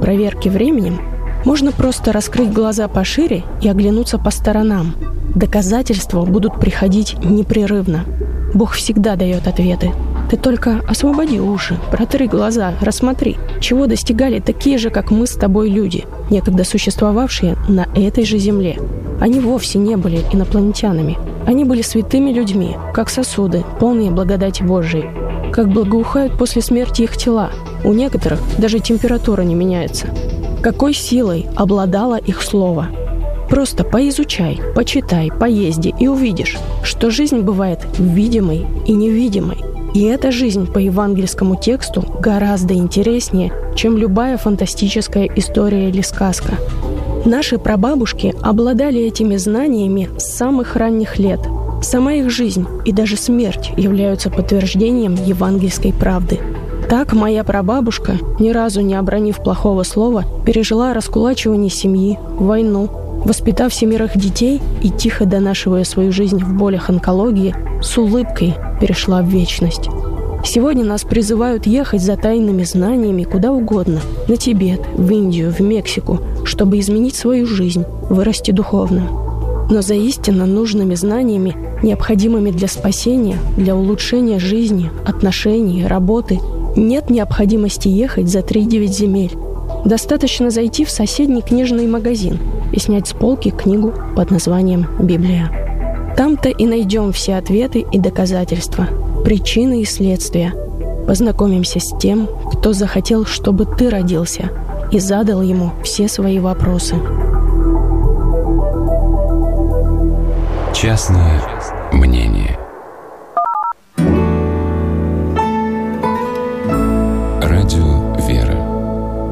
проверки временем, можно просто раскрыть глаза пошире и оглянуться по сторонам. Доказательства будут приходить непрерывно. Бог всегда дает ответы. Ты только освободи уши, протри глаза, рассмотри, чего достигали такие же, как мы с тобой люди, некогда существовавшие на этой же земле. Они вовсе не были инопланетянами. Они были святыми людьми, как сосуды, полные благодати Божией. Как благоухают после смерти их тела. У некоторых даже температура не меняется. Какой силой обладало их слово? Просто поизучай, почитай, поезди и увидишь, что жизнь бывает видимой и невидимой. И эта жизнь по евангельскому тексту гораздо интереснее, чем любая фантастическая история или сказка. Наши прабабушки обладали этими знаниями с самых ранних лет. Сама их жизнь и даже смерть являются подтверждением евангельской правды. Так моя прабабушка, ни разу не обронив плохого слова, пережила раскулачивание семьи, войну, воспитав 7 детей и, тихо донашивая свою жизнь в болях онкологии, с улыбкой перешла в вечность. Сегодня нас призывают ехать за тайными знаниями куда угодно – на Тибет, в Индию, в Мексику, чтобы изменить свою жизнь, вырасти духовно. Но за истинно нужными знаниями, необходимыми для спасения, для улучшения жизни, отношений, работы, нет необходимости ехать за 3-9 земель. Достаточно зайти в соседний книжный магазин и снять с полки книгу под названием «Библия». Там-то и найдем все ответы и доказательства, причины и следствия. Познакомимся с тем, кто захотел, чтобы ты родился, и задал ему все свои вопросы. Частное мнение.